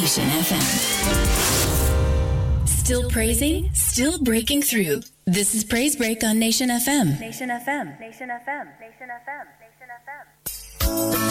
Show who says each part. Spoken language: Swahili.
Speaker 1: Nation FM. Still praising, still breaking through. This is Praise Break on Nation FM.
Speaker 2: Nation FM. Nation FM. Nation FM. Nation FM.